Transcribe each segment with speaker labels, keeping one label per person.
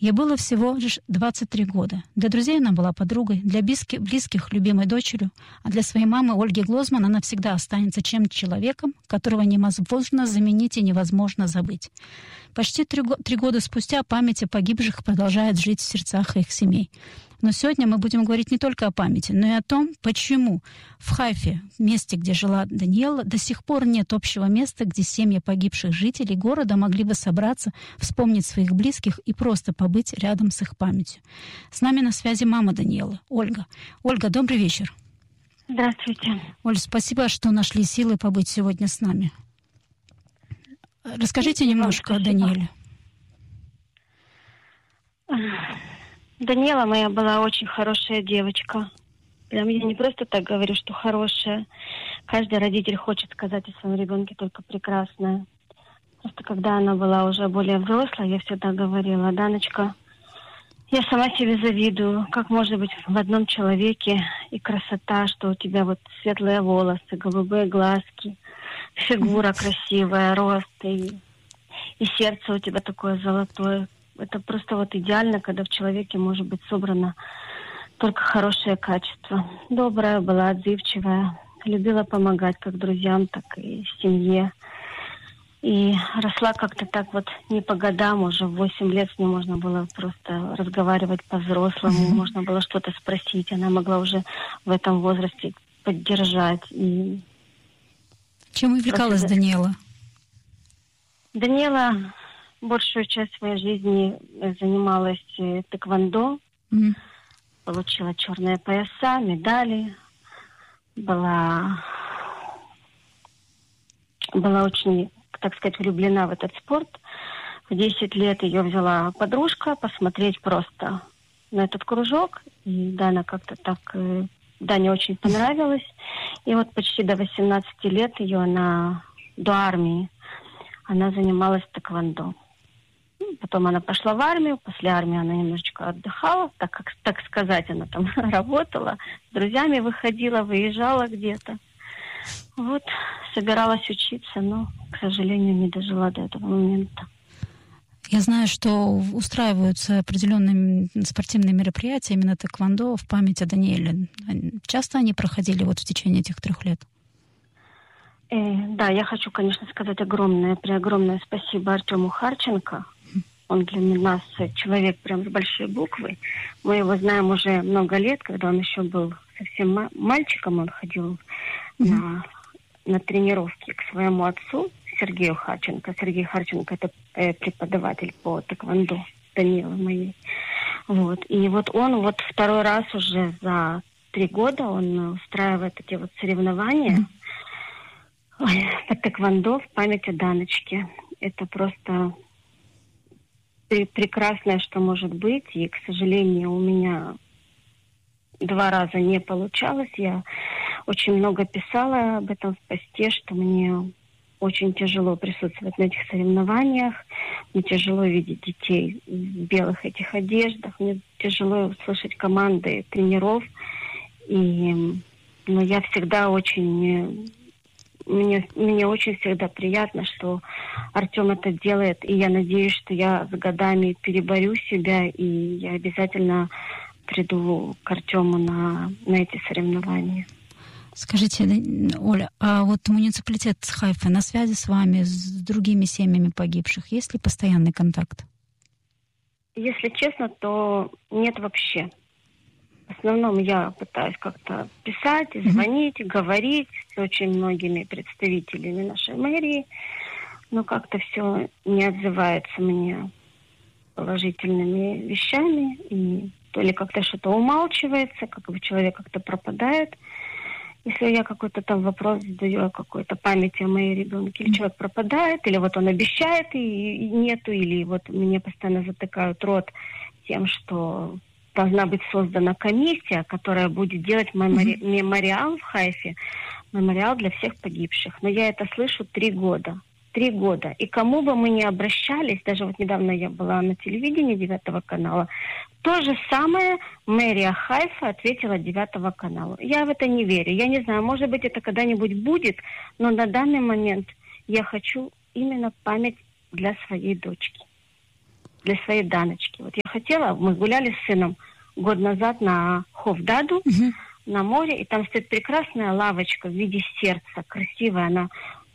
Speaker 1: Ей было всего лишь 23 года. Для друзей она была подругой, для близких любимой дочерью, а для своей мамы Ольги Глозман она всегда останется чем-то человеком, которого невозможно заменить и невозможно забыть. Почти 3 года спустя память о погибших продолжает жить в сердцах их семей. Но сегодня мы будем говорить не только о памяти, но и о том, почему в Хайфе, месте, где жила Даниэла, до сих пор нет общего места, где семьи погибших жителей города могли бы собраться, вспомнить своих близких и просто побыть рядом с их памятью. С нами на связи мама Даниэлы, Ольга. Ольга, добрый вечер.
Speaker 2: Здравствуйте.
Speaker 1: Оль, спасибо, что нашли силы побыть сегодня с нами. Расскажите немножко о Даниэле.
Speaker 2: Даниэла моя была очень хорошая девочка. Прям я не просто так говорю, что хорошая. Каждый родитель хочет сказать о своем ребенке только прекрасное. Просто когда она была уже более взрослая, я всегда говорила: Даночка, я сама себе завидую, как может быть в одном человеке и красота, что у тебя вот светлые волосы, голубые глазки, фигура красивая, рост и сердце у тебя такое золотое. Это просто вот идеально, когда в человеке может быть собрано только хорошее качество. Добрая была, отзывчивая, любила помогать как друзьям, так и семье. И росла как-то так вот не по годам, уже в 8 лет с ней можно было просто разговаривать по-взрослому, можно было что-то спросить. Она могла уже в этом возрасте поддержать. И
Speaker 1: чем увлекалась Даниэла?
Speaker 2: Даниэла большую часть своей жизни занималась тэквондо, получила черные пояса, медали, была очень, так сказать, влюблена в этот спорт. В 10 лет ее взяла подружка посмотреть просто на этот кружок, и Дана как-то так, Дане очень понравилось. И вот почти до 18 лет до армии, она занималась тэквондо. Потом она пошла в армию, после армии она немножечко отдыхала, так сказать, она там работала, с друзьями выходила, выезжала где-то. Вот, собиралась учиться, но, к сожалению, не дожила до этого момента.
Speaker 1: Я знаю, что устраиваются определенные спортивные мероприятия, именно тэквондо, в память о Даниэле. Часто они проходили вот в течение этих 3 лет?
Speaker 2: Да, я хочу, конечно, сказать огромное спасибо Артему Харченко. Он для нас человек прям с большой буквы. Мы его знаем уже много лет, когда он еще был совсем мальчиком. Он ходил на тренировки к своему отцу Сергею Харченко. Сергей Харченко — это преподаватель по тэквондо Даниэлы моей. Вот. И вот он второй раз уже за 3 года он устраивает эти вот соревнования по тэквондо в память о Даночке. Это просто прекрасное, что может быть. И, к сожалению, у меня 2 раза не получалось. Я очень много писала об этом в посте, что мне очень тяжело присутствовать на этих соревнованиях. Мне тяжело видеть детей в белых этих одеждах. Мне тяжело слышать команды тренеров. Но я всегда Мне очень всегда приятно, что Артем это делает, и я надеюсь, что я с годами переборю себя, и я обязательно приду к Артему на эти соревнования.
Speaker 1: Скажите, Оля, а вот муниципалитет Хайфа на связи с вами, с другими семьями погибших? Есть ли постоянный контакт?
Speaker 2: Если честно, то нет вообще. В основном я пытаюсь как-то писать, звонить, говорить с очень многими представителями нашей мэрии, но как-то все не отзывается мне положительными вещами, и то ли как-то что-то умалчивается, как бы человек как-то пропадает. Если я какой-то там вопрос задаю о какой-то памяти о моей ребенке, или человек пропадает, или вот он обещает и нету, или вот мне постоянно затыкают рот тем, что должна быть создана комиссия, которая будет делать мемориал в Хайфе, мемориал для всех погибших. Но я это слышу 3 года. 3 года. И кому бы мы ни обращались, даже вот недавно я была на телевидении 9 канала, то же самое мэрия Хайфа ответила 9 каналу. Я в это не верю. Я не знаю, может быть, это когда-нибудь будет, но на данный момент я хочу именно память для своей дочки. для своей Даночки. Вот я хотела, мы гуляли с сыном год назад на Ховдаду, на море, и там стоит прекрасная лавочка в виде сердца, красивая, она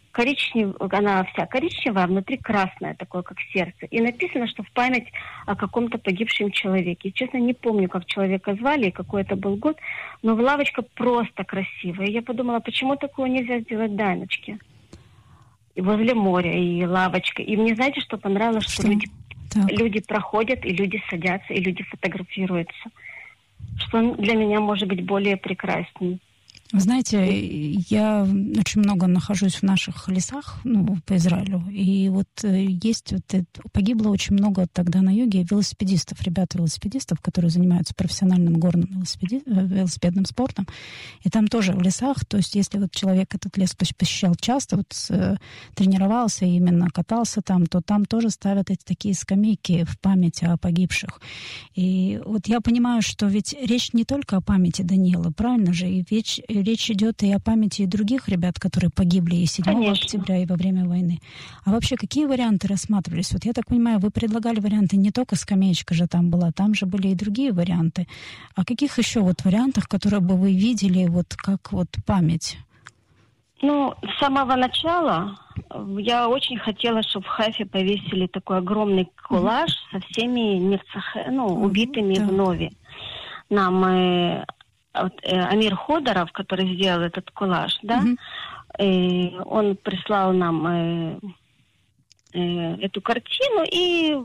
Speaker 2: она вся коричневая, а внутри красная, такое как сердце. И написано, что в память о каком-то погибшем человеке. И, честно, не помню, как человека звали и какой это был год, но лавочка просто красивая. И я подумала, почему такого нельзя сделать Даночке? И возле моря, и лавочка. И мне, знаете, что понравилось? Что люди проходят, и люди садятся, и люди фотографируются. Что для меня может быть более прекрасней.
Speaker 1: Вы знаете, я очень много нахожусь в наших лесах, по Израилю, и вот погибло очень много тогда на юге велосипедистов, ребят-велосипедистов, которые занимаются профессиональным горным велосипедным спортом, и там тоже в лесах, то есть если вот человек этот лес посещал часто, тренировался и именно катался там, то там тоже ставят эти такие скамейки в память о погибших. И вот я понимаю, что ведь речь не только о памяти Даниила, правильно же, и речь идет и о памяти и других ребят, которые погибли и 7 октября, и во время войны. А вообще, какие варианты рассматривались? Вот я так понимаю, вы предлагали варианты, не только скамеечка же там была, там же были и другие варианты. А каких еще вариантах, которые бы вы видели как память?
Speaker 2: С самого начала я очень хотела, чтобы в Хайфе повесили такой огромный коллаж со всеми убитыми в Нове. Нам Амир Ходоров, который сделал этот коллаж, он прислал нам эту картину, и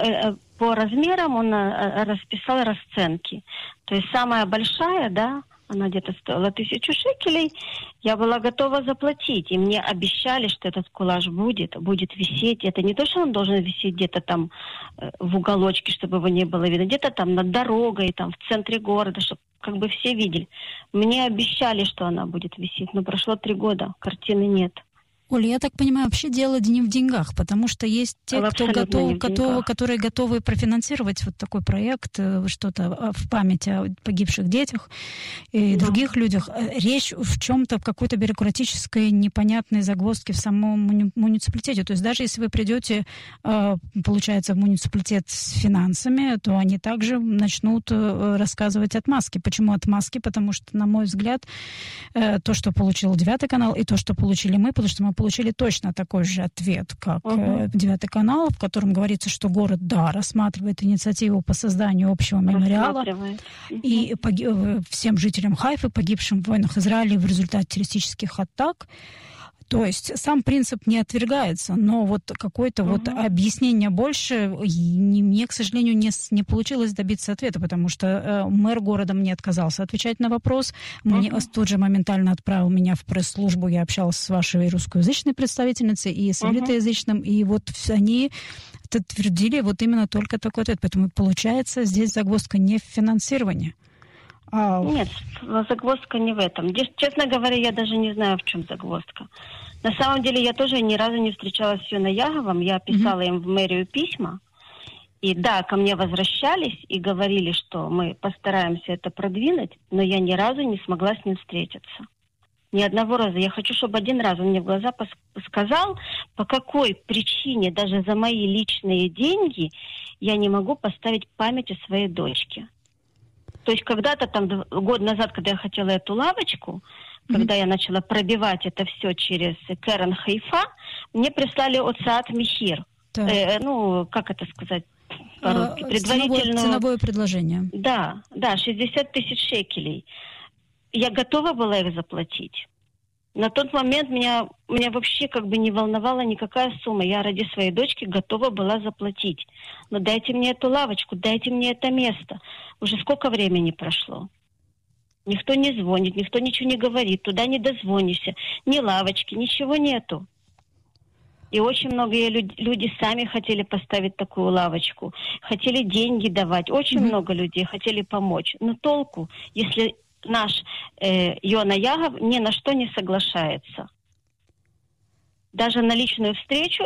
Speaker 2: по размерам он расписал расценки. То есть самая большая, она где-то стоила 1000 шекелей, я была готова заплатить. И мне обещали, что этот коллаж будет висеть. Это не то, что он должен висеть где-то там в уголочке, чтобы его не было видно, где-то там над дорогой, там в центре города, чтобы все видели. Мне обещали, что она будет висеть, но прошло 3 года, картины нет.
Speaker 1: Оля, я так понимаю, вообще дело не в деньгах, потому что есть те, которые готовы профинансировать вот такой проект, что-то в память о погибших детях и других людях. Речь в чем-то, в какой-то бюрократической непонятной загвоздке в самом муниципалитете. То есть даже если вы придете, получается, в муниципалитет с финансами, то они также начнут рассказывать отмазки. Почему отмазки? Потому что, на мой взгляд, то, что получил 9 канал, и то, что получили мы, потому что мы получили точно такой же ответ, как 9 канал, в котором говорится, что город, рассматривает инициативу по созданию общего мемориала и всем жителям Хайфы, погибшим в войнах Израиля в результате террористических атак. То есть сам принцип не отвергается, но какое-то объяснение больше мне, к сожалению, не получилось добиться ответа, потому что мэр города мне отказался отвечать на вопрос. Мне тут же моментально отправил меня в пресс-службу. Я общалась с вашей русскоязычной представительницей и с англоязычным, и они твердили именно только такой ответ. Поэтому получается здесь загвоздка не в финансировании.
Speaker 2: Нет, загвоздка не в этом. Честно говоря, я даже не знаю, в чем загвоздка. На самом деле, я тоже ни разу не встречалась с Йоной Яговом. Я писала им в мэрию письма. И ко мне возвращались и говорили, что мы постараемся это продвинуть, но я ни разу не смогла с ним встретиться. Ни одного раза. Я хочу, чтобы один раз он мне в глаза сказал, по какой причине даже за мои личные деньги я не могу поставить память о своей дочке. То есть когда-то год назад, когда я хотела эту лавочку, когда я начала пробивать это все через Керен Хайфа, мне прислали Оцаат Михир. Как это сказать по-русски?
Speaker 1: Ценовое предложение.
Speaker 2: Да, 60 000 шекелей. Я готова была их заплатить. На тот момент меня вообще не волновала никакая сумма. Я ради своей дочки готова была заплатить. Но дайте мне эту лавочку, дайте мне это место. Уже сколько времени прошло? Никто не звонит, никто ничего не говорит, туда не дозвонишься. Ни лавочки, ничего нету. И очень многие люди сами хотели поставить такую лавочку. Хотели деньги давать. Очень много людей хотели помочь. Но толку, если наш Йона Ягов ни на что не соглашается. Даже на личную встречу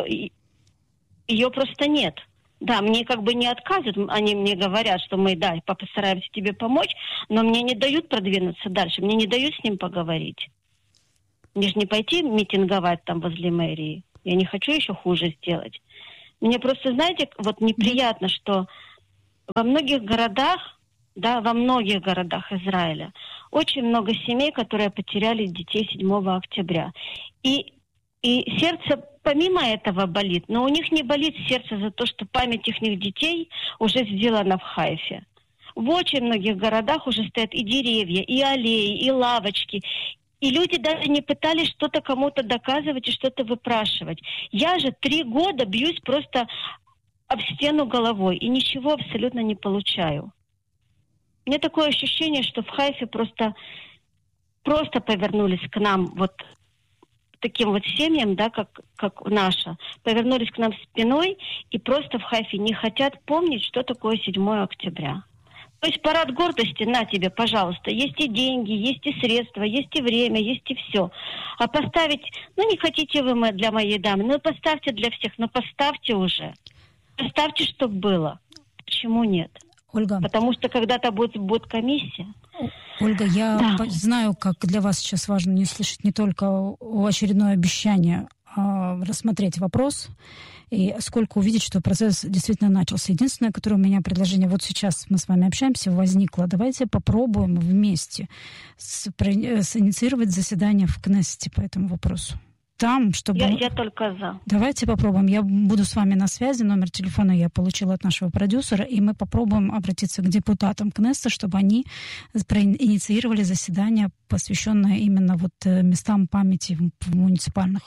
Speaker 2: ее просто нет. Да, мне не отказывают, они мне говорят, что мы, постараемся тебе помочь, но мне не дают продвинуться дальше, мне не дают с ним поговорить. Мне же не пойти митинговать там возле мэрии. Я не хочу еще хуже сделать. Мне просто, знаете, вот неприятно, что во многих городах, да, во многих городах Израиля очень много семей, которые потеряли детей 7 октября. И сердце помимо этого болит, но у них не болит сердце за то, что память их детей уже сделана в Хайфе. В очень многих городах уже стоят и деревья, и аллеи, и лавочки. И люди даже не пытались что-то кому-то доказывать и что-то выпрашивать. Я же 3 года бьюсь просто об стену головой и ничего абсолютно не получаю. У меня такое ощущение, что в Хайфе просто повернулись к нам вот таким вот семьям, да, как наша, повернулись к нам спиной и просто в Хайфе не хотят помнить, что такое 7 октября. То есть парад гордости, на тебе, пожалуйста, есть и деньги, есть и средства, есть и время, есть и все. А поставить, не хотите вы для моей дамы, поставьте для всех, поставьте уже. Поставьте, чтобы было. Почему нет?
Speaker 1: Ольга.
Speaker 2: Потому что когда-то будет комиссия.
Speaker 1: Ольга, я знаю, как для вас сейчас важно не слышать не только очередное обещание, а рассмотреть вопрос, и сколько увидеть, что процесс действительно начался. Единственное, которое у меня предложение, вот сейчас мы с вами общаемся, возникло. Давайте попробуем вместе инициировать заседание в Кнессете по этому вопросу. Там, чтобы...
Speaker 2: Я только за.
Speaker 1: Давайте попробуем. Я буду с вами на связи. Номер телефона я получила от нашего продюсера, и мы попробуем обратиться к депутатам Кнессета, чтобы они инициировали заседание, посвященное именно местам памяти в муниципальных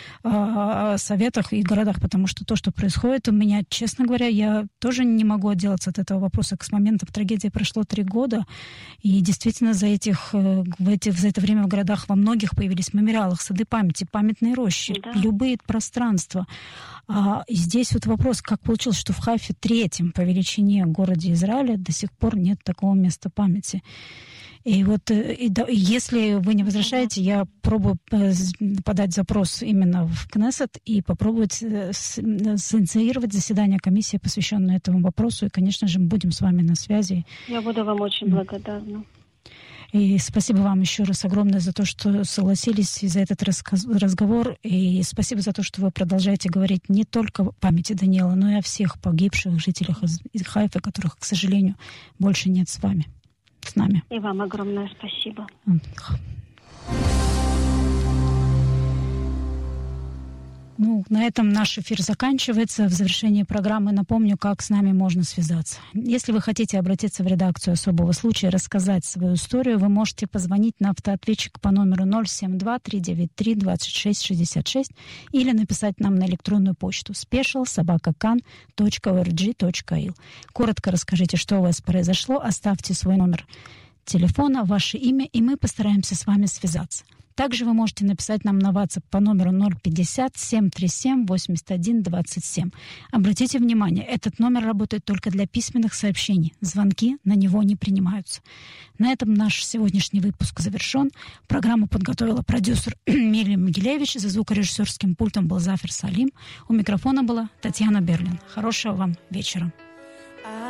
Speaker 1: советах и городах, потому что то, что происходит у меня, честно говоря, я тоже не могу отделаться от этого вопроса. С момента трагедии прошло 3 года, и действительно за это время в городах во многих появились мемориалах, сады памяти, памятные рощи, любые пространства. И здесь вопрос, как получилось, что в Хайфе 3-м по величине городе Израиля до сих пор нет такого места памяти. И если вы не возражаете, я пробую подать запрос именно в Кнессет и попробовать инициировать заседание комиссии, посвященное этому вопросу. И, конечно же, мы будем с вами на связи.
Speaker 2: Я буду вам очень благодарна.
Speaker 1: И спасибо вам еще раз огромное за то, что согласились и за этот разговор. И спасибо за то, что вы продолжаете говорить не только о памяти Даниэла, но и о всех погибших жителях из Хайфа, которых, к сожалению, больше нет с нами.
Speaker 2: И вам огромное спасибо.
Speaker 1: На этом наш эфир заканчивается. В завершении программы напомню, как с нами можно связаться. Если вы хотите обратиться в редакцию особого случая, рассказать свою историю, вы можете позвонить на автоответчик по номеру 072-393-2666 или написать нам на электронную почту special@kan.org.il. Коротко расскажите, что у вас произошло, оставьте свой номер телефона, ваше имя, и мы постараемся с вами связаться. Также вы можете написать нам на WhatsApp по номеру 050-737-8127. Обратите внимание, этот номер работает только для письменных сообщений. Звонки на него не принимаются. На этом наш сегодняшний выпуск завершен. Программу подготовила продюсер Милия Могилевич. За звукорежиссерским пультом был Зафер Салим. У микрофона была Татьяна Берлин. Хорошего вам вечера.